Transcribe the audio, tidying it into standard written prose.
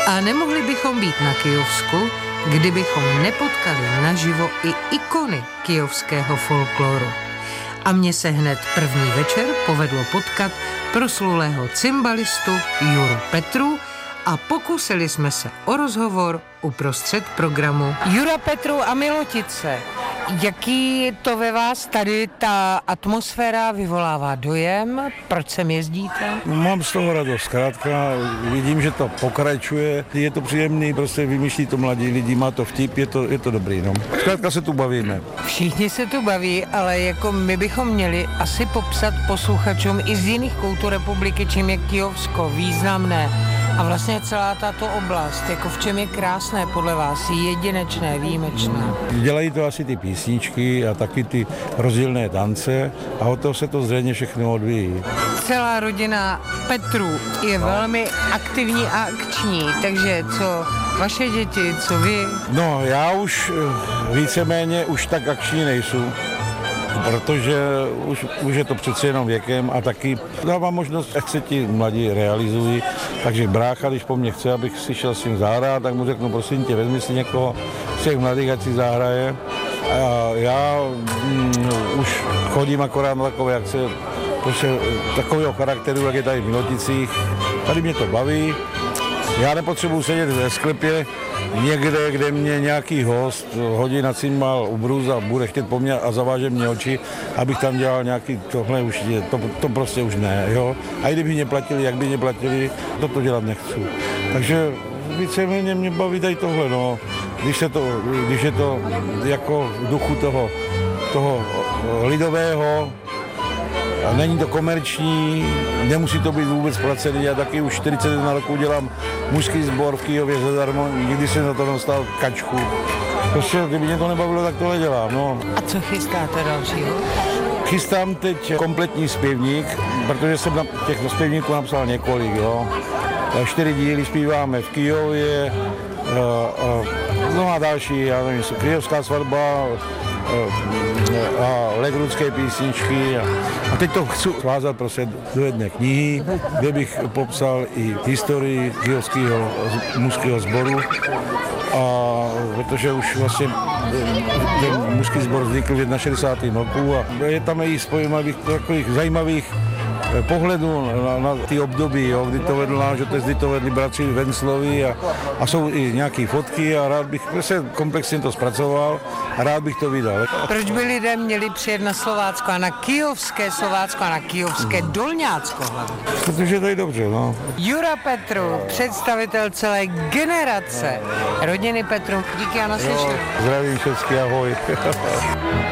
A nemohli bychom být na Kyjovsku, kdybychom nepotkali naživo i ikony kyjovského folkloru. A mně se hned první večer povedlo potkat proslulého cymbalistu Juru Petru a pokusili jsme se o rozhovor uprostřed programu. Jura Petru a Milotice, jaký to ve vás tady ta atmosféra vyvolává dojem? Proč sem jezdíte? Mám z toho radost, zkrátka vidím, že to pokračuje, je to příjemný, prostě vymýšlí to mladí lidi, má to vtip, je to dobrý, no. Zkrátka se tu bavíme. Všichni se tu baví, ale jako my bychom měli asi popsat posluchačům i z jiných koutů republiky, čím je Kyjovsko významné. A vlastně celá tato oblast, jako v čem je krásné podle vás, jedinečné, výjimečné? Dělají to asi ty písničky a taky ty rozdílné tance a od toho se to zřejmě všechno odvíjí. Celá rodina Petrů je velmi aktivní a akční, takže co vaše děti, co vy? No, já už víceméně už tak akční nejsou, protože už je to přeci jenom věkem a taky dávám možnost, jak se ti mladí realizují. Takže brácha, když po mně chce, abych si šel s ním zahrát, tak mu řeknu, prosím tě, vezmi si někoho z těch mladých, ať si zahraje. A já už chodím akorát na takové akce, prostě takového charakteru, jak je tady v Miloticích. Tady mě to baví. Já nepotřebuji sedět ve sklepě někde, kde mě nějaký host hodí na cymbal ubruz a bude chtět po mně a zaváže mě oči, abych tam dělal nějaký, tohle už je, to prostě už ne, jo. A i kdyby mě platili, jak by mě platili, to dělat nechci. Takže víceméně mě baví tady tohle, no. Když je to jako v duchu toho lidového, a není to komerční, nemusí to být vůbec placený. Já taky už 41 roku dělám mužský sbor v Kyjově zadarmo, nikdy jsem za to dostal kačku. Prostě, kdyby mě to nebavilo, tak tohle dělám, no. A co chystáte dalšího? Chystám teď kompletní zpěvník, protože jsem těch zpěvníků napsal několik, jo. 4 díly zpíváme v Kyjově, no a další, já nevím, Kyjovská svatba, a legrudské písničky a teď to chci svázat prostě do jedné knihy, kde bych popsal i historii kyjovského mužského sboru, a protože už vlastně ten mužský sbor vznikl v 61. roku a je tam i spojímavých takových zajímavých pohledu na ty období, jo, kdy to vedl náš otec, kdy to vedli bratři Venclovi a jsou i nějaké fotky a rád bych se komplexně to zpracoval a rád bych to vydal. Proč by lidé měli přijet na Slovácko a na kyjovské Slovácko a na kyjovské Dolňácko hlavně? Protože to je dobře, no. Jura Petru, představitel celé generace rodiny Petru. Díky a naslyšenou. Zdravím všechny, ahoj.